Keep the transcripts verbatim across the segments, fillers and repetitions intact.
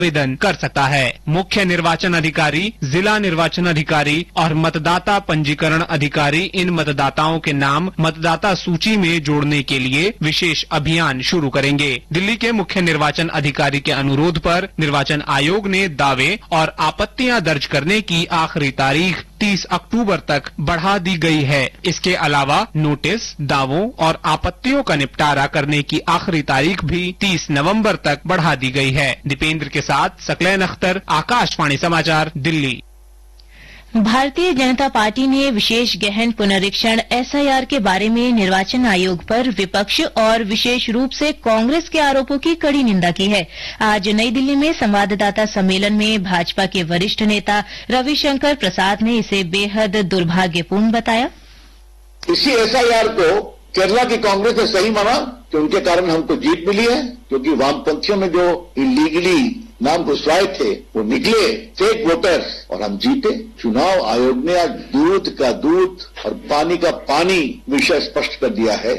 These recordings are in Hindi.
आवेदन कर सकता है। मुख्य निर्वाचन अधिकारी, जिला निर्वाचन अधिकारी और मतदाता पंजीकरण अधिकारी इन मतदाताओं के नाम मतदाता सूची में जोड़ने के लिए विशेष अभियान शुरू करेंगे। दिल्ली के मुख्य निर्वाचन अधिकारी के अनुरोध पर निर्वाचन आयोग ने दावे और आपत्तियां दर्ज करने की आखिरी तारीख तीस अक्टूबर तक बढ़ा दी गई है। इसके अलावा नोटिस, दावों और आपत्तियों का निपटारा करने की आखिरी तारीख भी तीस नवंबर तक बढ़ा दी गई है। दीपेंद्र के साथ सकलैन अख्तर, आकाशवाणी समाचार, दिल्ली। भारतीय जनता पार्टी ने विशेष गहन पुनरीक्षण एस आई आर के बारे में निर्वाचन आयोग पर विपक्ष और विशेष रूप से कांग्रेस के आरोपों की कड़ी निंदा की है। आज नई दिल्ली में संवाददाता सम्मेलन में भाजपा के वरिष्ठ नेता रविशंकर प्रसाद ने इसे बेहद दुर्भाग्यपूर्ण बताया। इसी एस आई आर को केरला की कांग्रेस ने सही माना कि उनके कारण हमको जीत मिली है, क्योंकि वामपंथियों में जो इलीगली नाम घुसवाए थे वो निकले फेक वोटर्स और हम जीते। चुनाव आयोग ने आज दूध का दूध और पानी का पानी विषय स्पष्ट कर दिया है।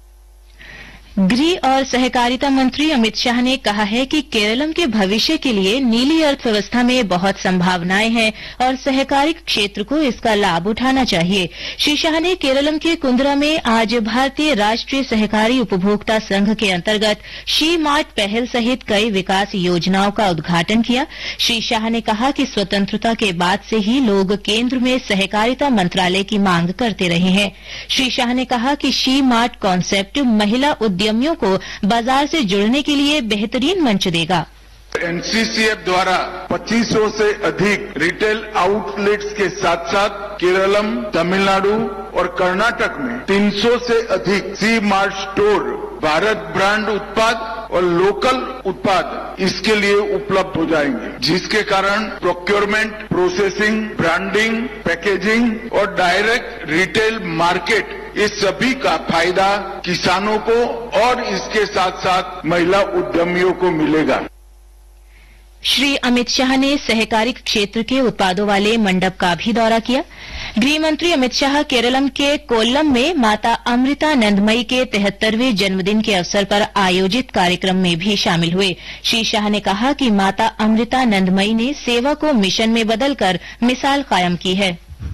गृह और सहकारिता मंत्री अमित शाह ने कहा है कि केरलम के भविष्य के लिए नीली अर्थव्यवस्था में बहुत संभावनाएं हैं और सहकारी क्षेत्र को इसका लाभ उठाना चाहिए। श्री शाह ने केरलम के कुंदरा में आज भारतीय राष्ट्रीय सहकारी उपभोक्ता संघ के अंतर्गत शी मार्ट पहल सहित कई विकास योजनाओं का उद्घाटन किया। श्री शाह ने कहा कि स्वतंत्रता के बाद से ही लोग केंद्र में सहकारिता मंत्रालय की मांग करते रहे हैं। श्री शाह ने कहा कि शी मार्ट कॉन्सेप्ट महिला उद्यमियों को बाजार से जुड़ने के लिए बेहतरीन मंच देगा। एन सी सी एफ द्वारा पच्चीस सौ से अधिक रिटेल आउटलेट्स के साथ साथ केरलम, तमिलनाडु और कर्नाटक में तीन सौ से अधिक सी मार्ट स्टोर भारत ब्रांड उत्पाद और लोकल उत्पाद इसके लिए उपलब्ध हो जाएंगे, जिसके कारण प्रोक्योरमेंट, प्रोसेसिंग, ब्रांडिंग, पैकेजिंग और डायरेक्ट रिटेल मार्केट इस सभी का फायदा किसानों को और इसके साथ साथ महिला उद्यमियों को मिलेगा। श्री अमित शाह ने सहकारी क्षेत्र के उत्पादों वाले मंडप का भी दौरा किया। गृह मंत्री अमित शाह केरलम के कोल्लम में माता अमृतानंदमयी के तिहत्तरवें जन्मदिन के अवसर पर आयोजित कार्यक्रम में भी शामिल हुए। श्री शाह ने कहा कि माता अमृतानंदमयी ने सेवा को मिशन में बदलकर मिसाल कायम की है।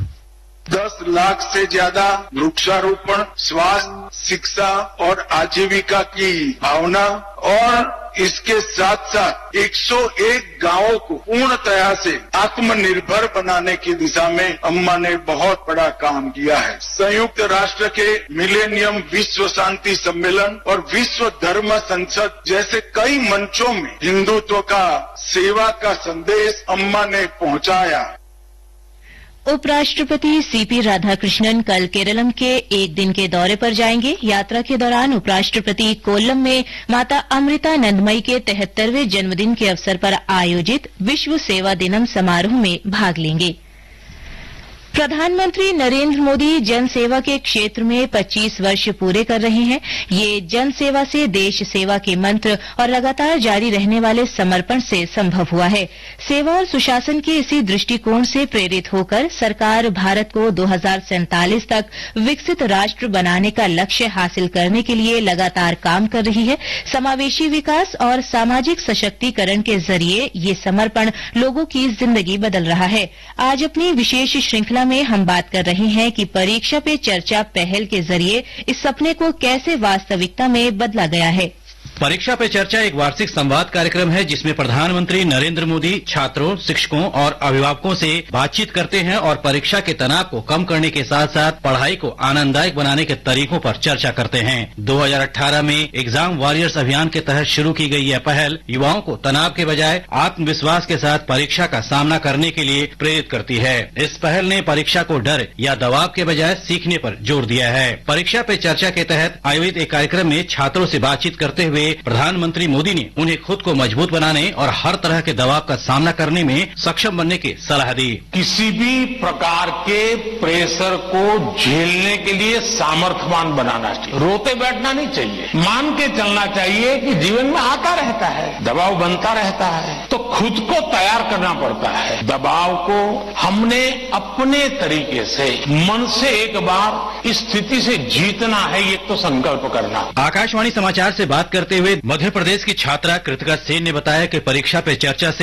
दस लाख से ज्यादा वृक्षारोपण, स्वास्थ्य, शिक्षा और आजीविका की भावना और इसके साथ साथ एक सौ एक गांवों को पूर्णतया से आत्मनिर्भर बनाने की दिशा में अम्मा ने बहुत बड़ा काम किया है। संयुक्त राष्ट्र के मिलेनियम विश्व शांति सम्मेलन और विश्व धर्म संसद जैसे कई मंचों में हिंदुत्व का, सेवा का संदेश अम्मा ने पहुंचाया। उपराष्ट्रपति सीपी राधाकृष्णन कल केरलम के एक दिन के दौरे पर जाएंगे। यात्रा के दौरान उपराष्ट्रपति कोल्लम में माता अमृतानंदमयी के तिहत्तरवें जन्मदिन के अवसर पर आयोजित विश्व सेवा दिनम समारोह में भाग लेंगे। प्रधानमंत्री नरेंद्र मोदी जन सेवा के क्षेत्र में पच्चीस वर्ष पूरे कर रहे हैं। ये जन सेवा से देश सेवा के मंत्र और लगातार जारी रहने वाले समर्पण से संभव हुआ है। सेवा और सुशासन के इसी दृष्टिकोण से प्रेरित होकर सरकार भारत को दो हज़ार सैंतालीस तक विकसित राष्ट्र बनाने का लक्ष्य हासिल करने के लिए लगातार काम कर रही है। समावेशी विकास और सामाजिक सशक्तिकरण के जरिए ये समर्पण लोगों की जिंदगी बदल रहा है। आज अपनी विशेष श्रृंखला में हम बात कर रहे हैं कि परीक्षा पे चर्चा पहल के जरिए इस सपने को कैसे वास्तविकता में बदला गया है। परीक्षा पे चर्चा एक वार्षिक संवाद कार्यक्रम है जिसमें प्रधानमंत्री नरेंद्र मोदी छात्रों, शिक्षकों और अभिभावकों से बातचीत करते हैं और परीक्षा के तनाव को कम करने के साथ साथ पढ़ाई को आनंददायक बनाने के तरीकों पर चर्चा करते हैं। दो हज़ार अठारह में एग्जाम वॉरियर्स अभियान के तहत शुरू की गई यह पहल युवाओं को तनाव के बजाय आत्मविश्वास के साथ परीक्षा का सामना करने के लिए प्रेरित करती है। इस पहल ने परीक्षा को डर या दबाव के बजाय सीखने पर जोर दिया है। परीक्षा पे चर्चा के तहत आयोजित एक कार्यक्रम में छात्रों से बातचीत करते हुए प्रधानमंत्री मोदी ने उन्हें खुद को मजबूत बनाने और हर तरह के दबाव का सामना करने में सक्षम बनने की सलाह दी। किसी भी प्रकार के प्रेशर को झेलने के लिए सामर्थ्यवान बनाना चाहिए। रोते बैठना नहीं चाहिए, मान के चलना चाहिए कि जीवन में आता रहता है, दबाव बनता रहता है, तो खुद को तैयार करना पड़ता है। दबाव को हमने अपने तरीके से मन से एक बार इस स्थिति से जीतना है, ये तो संकल्प करना। आकाशवाणी समाचार से बात करते हुए मध्य प्रदेश की छात्रा कृतिका सेन ने बताया कि परीक्षा पे चर्चा से